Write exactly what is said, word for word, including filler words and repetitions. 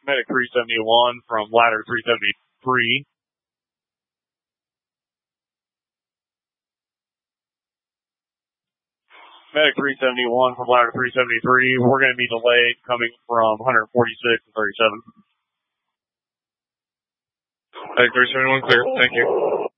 Medic three seventy-one from ladder three seventy-three. Medic three seventy-one from ladder three seventy-three. We're going to be delayed coming from one forty-six and thirty-seven. Medic three seventy-one clear. Thank you.